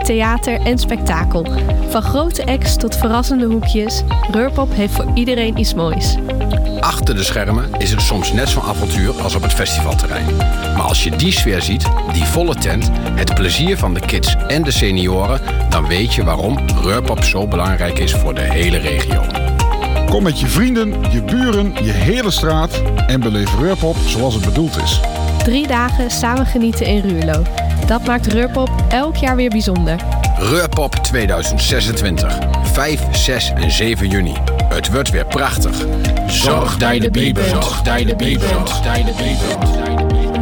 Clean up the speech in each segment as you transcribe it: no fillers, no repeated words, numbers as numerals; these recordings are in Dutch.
theater en spektakel. Van grote acts tot verrassende hoekjes, Reurpop heeft voor iedereen iets moois. Achter de schermen is het soms net zo'n avontuur als op het festivalterrein. Maar als je die sfeer ziet, die volle tent, het plezier van de kids en de senioren, dan weet je waarom Reurpop zo belangrijk is voor de hele regio. Kom met je vrienden, je buren, je hele straat en beleef Reurpop zoals het bedoeld is. 3 dagen samen genieten in Ruurlo. Dat maakt Reurpop elk jaar weer bijzonder. Reurpop 2026. 5, 6 en 7 juni. Het wordt weer prachtig. Zorg dat je erbij bent. Zorg dat je erbij bent. Zorg dat je erbij bent.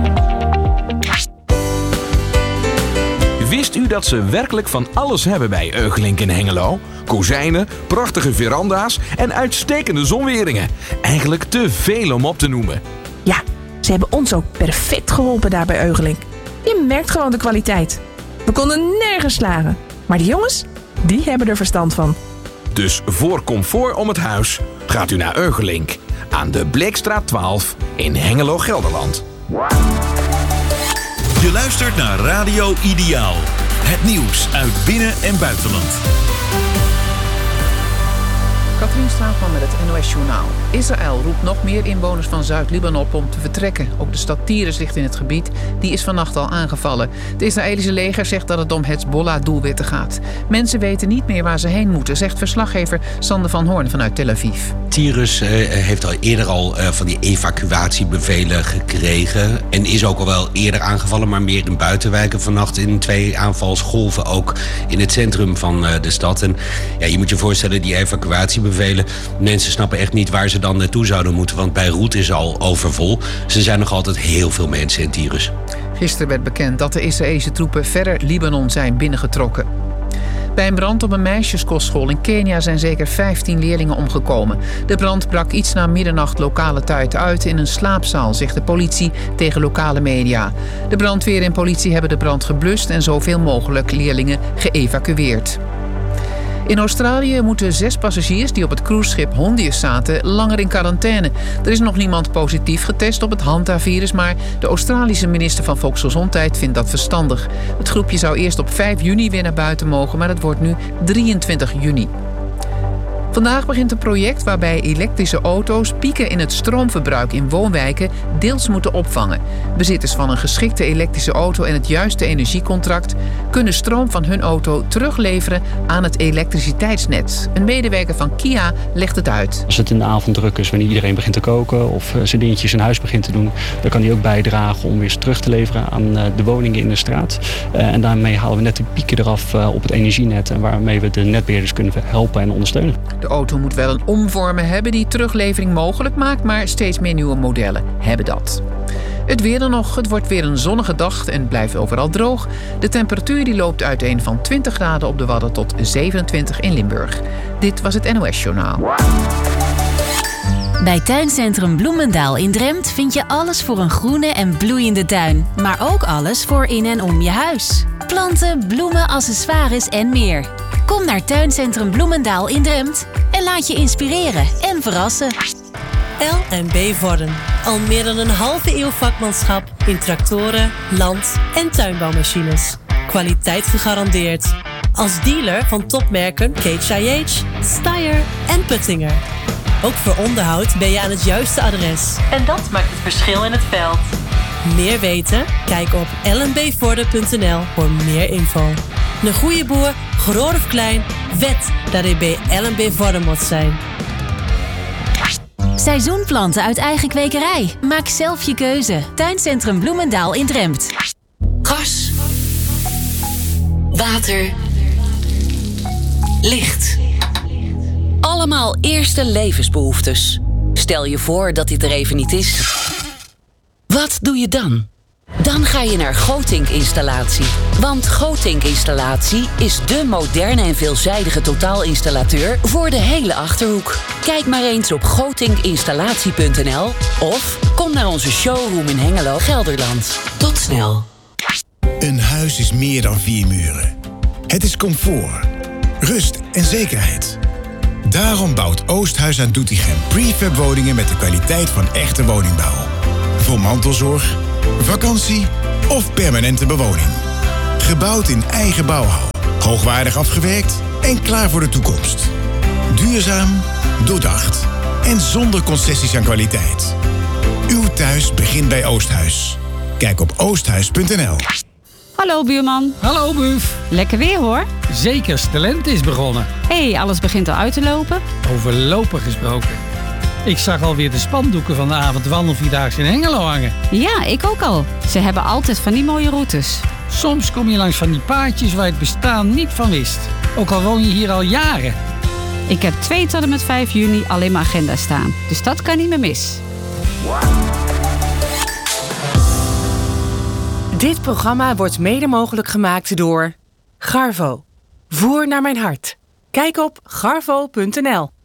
Wist u dat ze werkelijk van alles hebben bij Eugelink in Hengelo? Kozijnen, prachtige veranda's en uitstekende zonweringen. Eigenlijk te veel om op te noemen. Ja, ze hebben ons ook perfect geholpen daar bij Eugelink. Je merkt gewoon de kwaliteit. We konden nergens slagen. Maar die jongens, die hebben er verstand van. Dus voor comfort om het huis gaat u naar Eugelink. Aan de Bleekstraat 12 in Hengelo, Gelderland. Je luistert naar Radio Ideaal. Het nieuws uit binnen- en buitenland. Katrien Straatman met het NOS-journaal. Israël roept nog meer inwoners van Zuid-Libanon op om te vertrekken. Ook de stad Tyrus ligt in het gebied. Die is vannacht al aangevallen. Het Israëlische leger zegt dat het om Hezbollah-doelwitten gaat. Mensen weten niet meer waar ze heen moeten, zegt verslaggever Sander van Hoorn vanuit Tel Aviv. Tyrus heeft al eerder van die evacuatiebevelen gekregen. En is ook al wel eerder aangevallen, maar meer in buitenwijken. Vannacht in 2 aanvalsgolven ook in het centrum van de stad. En ja, je moet je voorstellen, die evacuatiebevelen, mensen snappen echt niet waar ze dan naartoe zouden moeten. Want Beirut is al overvol. Er zijn nog altijd heel veel mensen in Tyrus. Gisteren werd bekend dat de Israëlische troepen verder Libanon zijn binnengetrokken. Bij een brand op een meisjeskostschool in Kenia zijn zeker 15 leerlingen omgekomen. De brand brak iets na middernacht lokale tijd uit in een slaapzaal, zegt de politie tegen lokale media. De brandweer en politie hebben de brand geblust en zoveel mogelijk leerlingen geëvacueerd. In Australië moeten 6 passagiers die op het cruiseschip Hondius zaten langer in quarantaine. Er is nog niemand positief getest op het Hanta-virus, maar de Australische minister van Volksgezondheid vindt dat verstandig. Het groepje zou eerst op 5 juni weer naar buiten mogen, maar het wordt nu 23 juni. Vandaag begint een project waarbij elektrische auto's pieken in het stroomverbruik in woonwijken deels moeten opvangen. Bezitters van een geschikte elektrische auto en het juiste energiecontract kunnen stroom van hun auto terugleveren aan het elektriciteitsnet. Een medewerker van Kia legt het uit. Als het in de avond druk is, wanneer iedereen begint te koken of zijn dingetjes in huis begint te doen, dan kan die ook bijdragen om weer terug te leveren aan de woningen in de straat. En daarmee halen we net de pieken eraf op het energienet en waarmee we de netbeheerders kunnen helpen en ondersteunen. De auto moet wel een omvormer hebben die teruglevering mogelijk maakt, maar steeds meer nieuwe modellen hebben dat. Het weer dan nog. Het wordt weer een zonnige dag en blijft overal droog. De temperatuur die loopt uiteen van 20 graden op de Wadden tot 27 in Limburg. Dit was het NOS-journaal. Bij Tuincentrum Bloemendaal in Drempt vind je alles voor een groene en bloeiende tuin. Maar ook alles voor in en om je huis. Planten, bloemen, accessoires en meer. Kom naar Tuincentrum Bloemendaal in Drempt en laat je inspireren en verrassen. L&B Vorden. Al meer dan een halve eeuw vakmanschap in tractoren, land- en tuinbouwmachines. Kwaliteit gegarandeerd. Als dealer van topmerken Cage IH, Steyr en Puttinger. Ook voor onderhoud ben je aan het juiste adres. En dat maakt het verschil in het veld. Meer weten? Kijk op lnbvorden.nl voor meer info. Een goede boer, groot of klein, wet dat hij bij LNB Vorden moet zijn. Seizoenplanten uit eigen kwekerij. Maak zelf je keuze. Tuincentrum Bloemendaal in Drempt. Gas. Water. Licht. Allemaal eerste levensbehoeftes. Stel je voor dat dit er even niet is. Wat doe je dan? Dan ga je naar Gotink Installatie. Want Gotink Installatie is dé moderne en veelzijdige totaalinstallateur voor de hele Achterhoek. Kijk maar eens op gotinkinstallatie.nl of kom naar onze showroom in Hengelo, Gelderland. Tot snel. Een huis is meer dan 4 muren. Het is comfort, rust en zekerheid. Daarom bouwt Oosthuis aan Doetinchem prefab woningen met de kwaliteit van echte woningbouw. Voor mantelzorg, vakantie of permanente bewoning. Gebouwd in eigen bouwhal. Hoogwaardig afgewerkt en klaar voor de toekomst. Duurzaam, doordacht en zonder concessies aan kwaliteit. Uw thuis begint bij Oosthuis. Kijk op oosthuis.nl. Hallo buurman. Hallo buf. Lekker weer hoor. Zeker, de lente is begonnen. Hé, alles begint al uit te lopen. Over lopen gesproken. Ik zag alweer de spandoeken van de avondwandelvierdaagse in Hengelo hangen. Ja, ik ook al. Ze hebben altijd van die mooie routes. Soms kom je langs van die paadjes waar je het bestaan niet van wist. Ook al woon je hier al jaren. Ik heb 2 tot en met 5 juni alleen maar agenda staan. Dus dat kan niet meer mis. Dit programma wordt mede mogelijk gemaakt door Garvo. Voer naar mijn hart. Kijk op garvo.nl.